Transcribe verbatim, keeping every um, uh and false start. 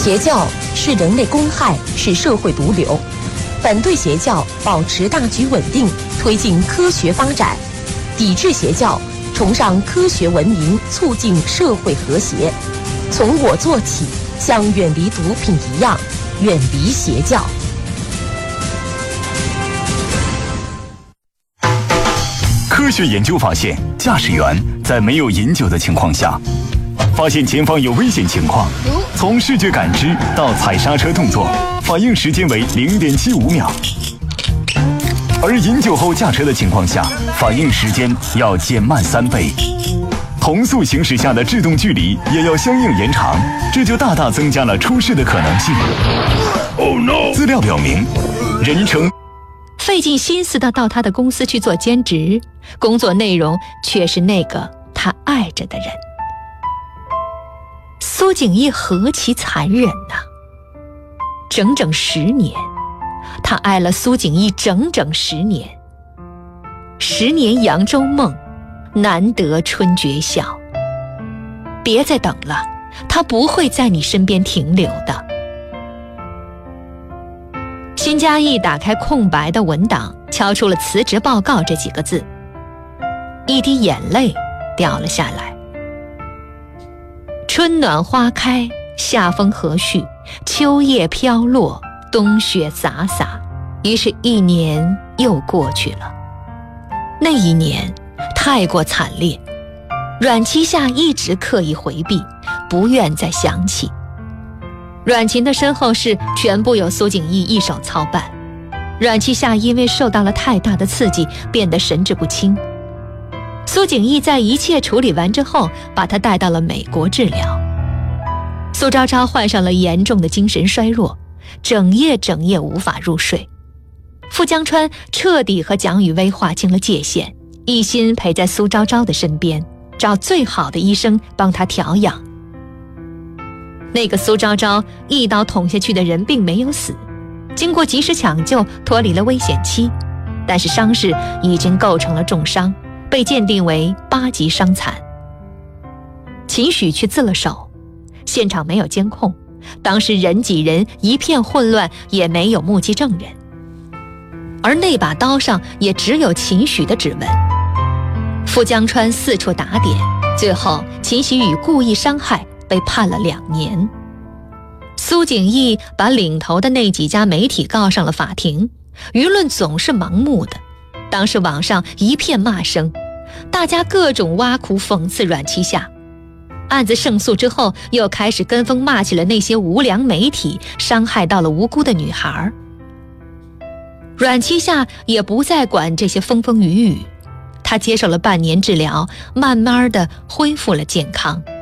邪教是人类公害，是社会毒瘤。反对邪教，保持大局稳定，推进科学发展；抵制邪教，崇尚科学文明，促进社会和谐。从我做起，像远离毒品一样，远离邪教。 科学研究发现，驾驶员在没有饮酒的情况下，发现前方有危险情况，从视觉感知到踩刹车动作，反应时间为 零点七五秒。而饮酒后驾车的情况下，反应时间要减慢三倍。同速行驶下的制动距离也要相应延长，这就大大增加了出事的可能性。Oh no！ 资料表明，人称费尽心思的到他的公司去做兼职，工作内容却是那个他爱着的人。苏景义何其残忍呐！整整十年，他爱了苏景义整整十年。十年扬州梦，难得春绝晓。别再等了，他不会在你身边停留的。辛嘉义打开空白的文档，敲出了辞职报告这几个字，一滴眼泪掉了下来。春暖花开，夏风和煦，秋叶飘落，冬雪洒洒，于是一年又过去了。那一年太过惨烈，阮旗下一直刻意回避，不愿再想起。阮琴的身后事全部由苏景义一手操办，阮旗下因为受到了太大的刺激，变得神志不清。苏景义在一切处理完之后，把他带到了美国治疗。苏昭昭患上了严重的精神衰弱，整夜整夜无法入睡。傅江川彻底和蒋宇威划清了界限，一心陪在苏昭昭的身边，找最好的医生帮他调养。那个苏昭昭一刀捅下去的人并没有死，经过及时抢救脱离了危险期，但是伤势已经构成了重伤，被鉴定为八级伤残。秦许去自了手，现场没有监控，当时人挤人，一片混乱，也没有目击证人，而那把刀上也只有秦许的指纹。傅江川四处打点，最后秦许与故意伤害被判了两年。苏景义把领头的那几家媒体告上了法庭，舆论总是盲目的，当时网上一片骂声，大家各种挖苦讽刺阮旗下。案子胜诉之后，又开始跟风骂起了那些无良媒体，伤害到了无辜的女孩。阮旗下也不再管这些风风雨雨，他接受了半年治疗，慢慢的恢复了健康。